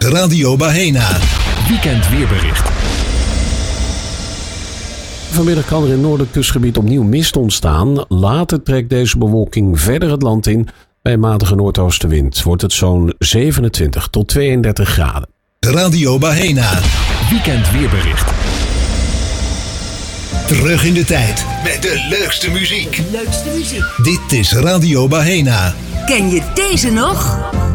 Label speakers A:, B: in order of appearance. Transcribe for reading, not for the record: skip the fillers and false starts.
A: Radio Bahena.
B: Weekend weerbericht.
C: Vanmiddag kan er in het noordelijk kustgebied opnieuw mist ontstaan. Later trekt deze bewolking verder het land in. Bij een matige noordoostenwind wordt het zo'n 27 tot 32 graden.
A: Radio Bahena.
B: Weekend weerbericht.
A: Terug in de tijd met de leukste muziek.
D: Leukste muziek.
A: Dit is Radio Bahena.
D: Ken je deze nog?